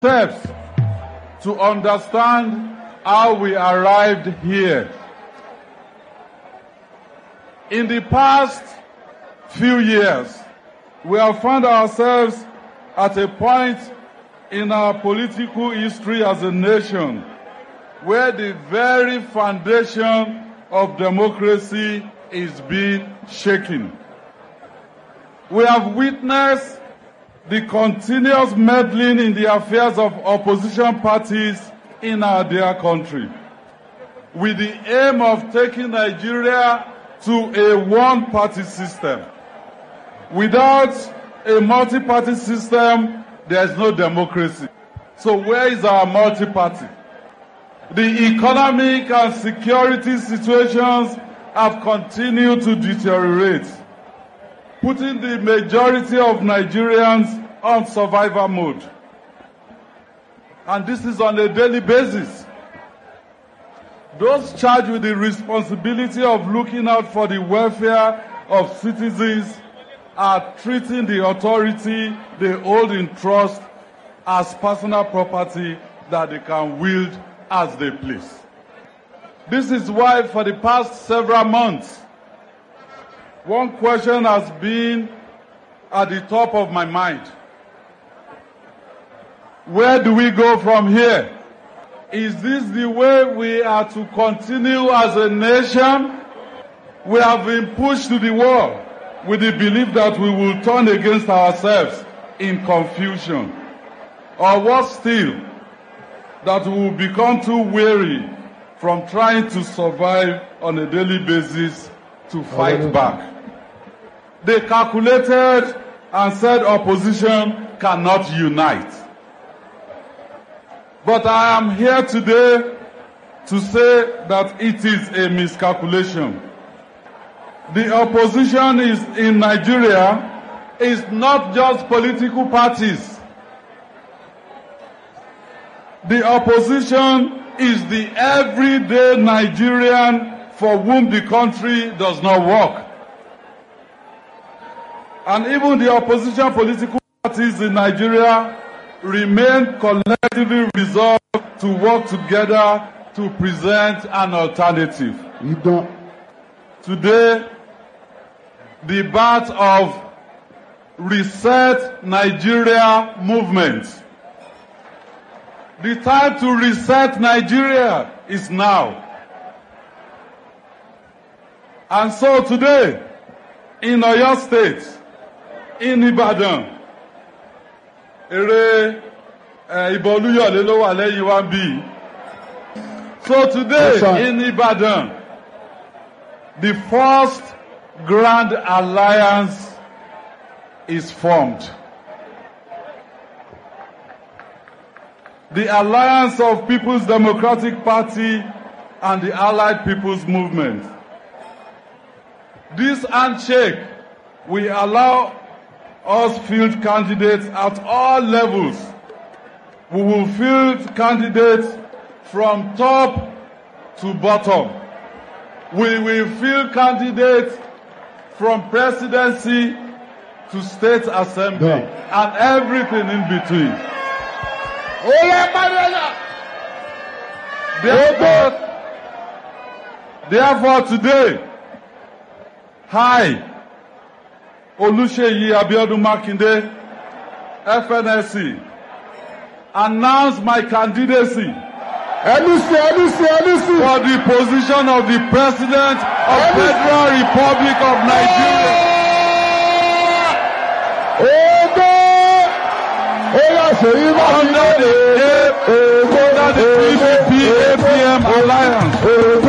steps to understand how we arrived here. In the past few years, we have found ourselves at a point in our political history as a nation where the very foundation of democracy is being shaken. We have witnessed the continuous meddling in the affairs of opposition parties in our dear country, with the aim of taking Nigeria to a one-party system. Without a multi-party system, there is no democracy. So where is our multi-party? The economic and security situations have continued to deteriorate, putting the majority of Nigerians on survival mode. And this is on a daily basis. Those charged with the responsibility of looking out for the welfare of citizens are treating the authority they hold in trust as personal property that they can wield as they please. This is why for the past several months, one question has been at the top of my mind. Where do we go from here? Is this the way we are to continue as a nation? We have been pushed to the wall with the belief that we will turn against ourselves in confusion. Or worse still, that we will become too weary from trying to survive on a daily basis to fight back. They calculated and said opposition cannot unite. But I am here today to say that it is a miscalculation. The opposition in Nigeria is not just political parties. The opposition is the everyday Nigerian for whom the country does not work. And even the opposition political parties in Nigeria remain collectively resolved to work together to present an alternative. Today, the birth of Reset Nigeria movement. The time to reset Nigeria is now. And so today, in Oyo State, in Ibadan, so today in Ibadan, the first Grand Alliance is formed. The Alliance of People's Democratic Party and the Allied People's Movement. This handshake will allow us field candidates at all levels. We will field candidates from top to bottom. We will field candidates from presidency to state assembly and everything in between. Therefore today, I, Oluseyi Abiodun Makinde, FNSC, announce my candidacy for the position of the President of Federal Republic of Nigeria. Under the PDP-APM alliance.